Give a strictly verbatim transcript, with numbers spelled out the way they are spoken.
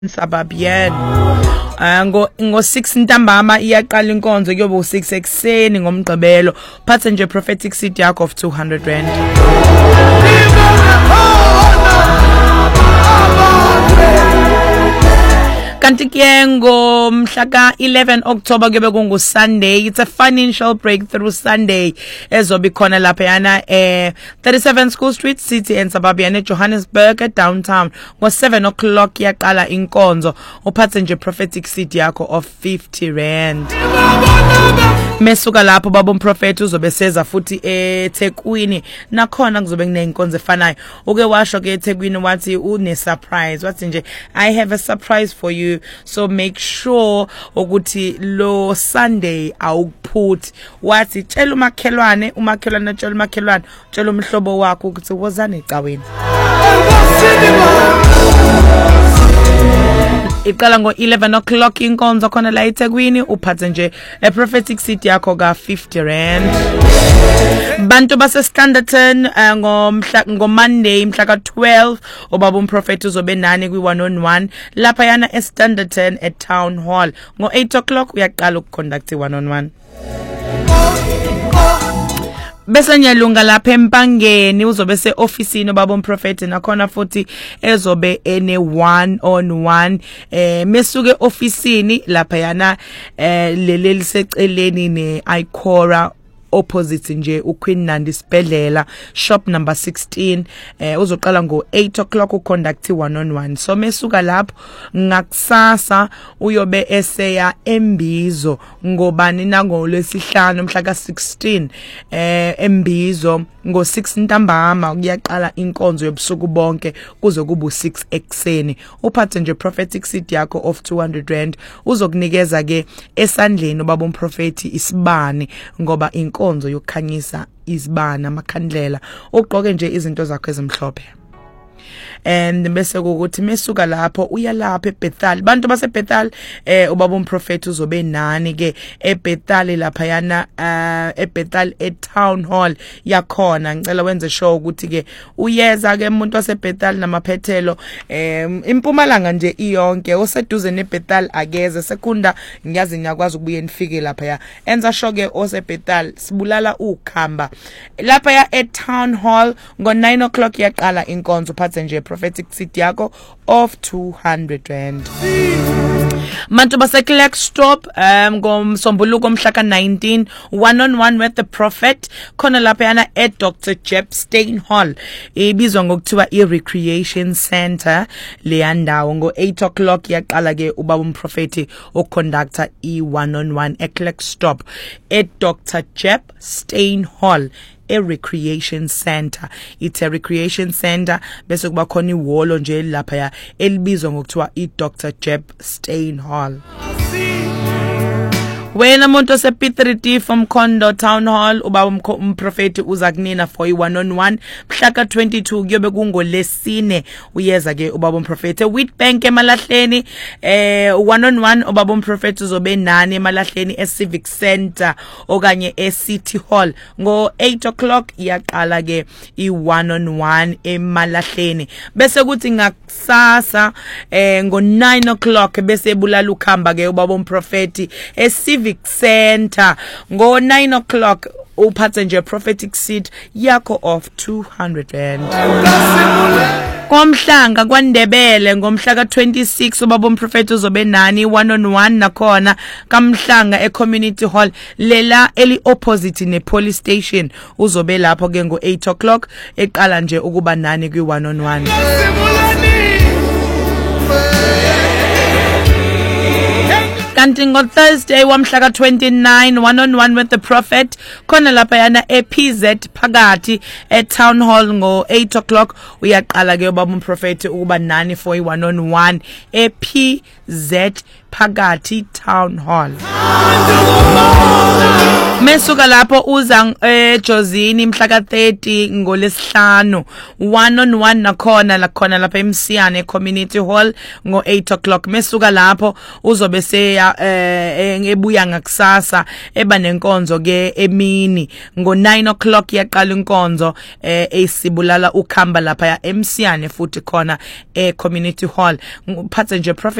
Sababien uh, ngo ngo six ntambama iyaqala inkonzo kuyobe u six ekseni ngomgqibelo phathe nje prophetic seed yakho of two hundred rand. Kanti ke ngomhla ka eleven October kuyobe kungu Sunday. It's a financial breakthrough Sunday ezobe khona lapha yana eh thirty-seven School Street City and Sababiane Johannesburg downtown ngo seven o'clock yaqala inkonzo uphathe nje prophetic seed yakho of fifty rand. Mesuka lapho baba umprofeti uzobe seza futhi eThekwini nakhona kuzobe kunenkonzo efanayo. Uke washo ke eThekwini wathi une surprise wathi nje I have a surprise for you, so make sure ukuthi lo Sunday awuphuthi. Wathi tshela umakhelwane umakhelwane tshela umakhelwane tshela umhlobo wakho ukuthi wozana ecaweni. Iqala ngo eleven o'clock inkonzo khona la eThekwini uphathe nje a prophetic seed yakho ka fifty rand. Bantu base Standerton uh, ngomhla ngo Monday mhla ka twelve obaba umprofeti uzobe nani kwi one on one lapha yana eStanderton at Town Hall ngo eight o'clock uyaqala ukuconduct one on one. Bese nyalunga lapha empangeni uzobe se officeini baba umprofeti nakhona futhi ezobe ene one on one eh mesuke officeini lapha yana eh leli liseceleni ne Icora opposite nje uQueen Nandi Sibhedlela shop number sixteen eh uzoqala ngo eight o'clock uconduct one on one. So mesuka lapho ngakusasa uyobe eseya eMbizo ngobani nango lwesihlanu mhla ka sixteen eh eMbizo ngo six ntambama kuyaqala inkonzo yobusuku bonke kuze kuba u six ekseni. Uphathe nje prophetic seed yakho of two hundred rand uzokunikeza ke esandleni baba umprofeti isibani ngoba inkonzo yokukhanyisa izibana amakhandlela ugqoke nje izinto zakho ezimhlophe. And bese ukuthi mesuka lapho uya lapha eBethal bantu base Bethal eh ubaba umprofeti uzobe nani ke eBethal lapha yana uh, eBethal eTown Hall yakhona. Ngicela wenze show ukuthi ke uyeza ke umuntu wase Bethal namaphethelo em impumalanga nje iyonke oseduze neBethal akeze sekunda ngiyazi ngiyakwazi ukubuye nifike lapha ya enza show ke ose Bethal sibulala ukhamba lapha ya eTown Hall ngo nine o'clock yaqala inkonzo phathe nje prophetic seed yakho of two hundred rand. Mantu base Clark Stop um ngomsombuluko mhla ka nineteen one on one with the prophet khona lapha yana at Doctor Jeb Stein Hall ibizwa ngokuthiwa i-Recreation Center leyandawo ngo eight o'clock yaqala ke ubaba umprofeti oconductor i one on one at Clark Stop at Doctor Jeb Stein Hall a recreation center. It's a recreation center bese kuba khona iwolo nje lapha ya elibizwa ngokuthiwa i Doctor Jeb Stein Hall. Wena umuntu ose P three D from Kondo Town Hall ubaba umprofeti uza kunina for i one on one mhla ka twenty-two kuyobe kungolesine uyeza ke ubaba umprofeti Witbank emalahleni eh one on one ubaba umprofeti uzobe nani emalahleni e Civic Center okanye e City Hall ngo eight o'clock iyaqala ke i one on one emalahleni bese kuthi ngakusasa eh ngo nine o'clock bese bulala ukhamba ke ubaba umprofeti e Civic Center ngo nine o'clock uphathe nje prophetic seed yakho of two hundred rand. Komhlanga kwaNdebele ngomhla ka twenty-six ubaba umprofeti uzobe nani one on one nakhona kamhlanga e community hall lela eli opposite ne police station uzobe lapho ke ngo eight o'clock eqala nje ukuba nani kwi one on one. Kanti ngo Thursday wamhla ka twenty-nine one on one with the prophet khona lapha yana e P Z phakathi e Town Hall ngo eight o'clock uyaqala ke ubaba umprofeti ukuba nani for i one on one e P Z phakathi Town Hall. Mesuka lapho uza eJozini mhla ka thirty ngolesihlanu one on one nakhona lakhona lapha eMsiyane community hall ngo eight o'clock. Mesuka lapho uzobe seya ebuya eh ebuya ngakusasa eba nenkonzo ke emini ngo nine o'clock yaqala inkonzo eh esibulala ukhamba lapha ya eMsiyane futhi khona e community hall. Uphathe nje Prophet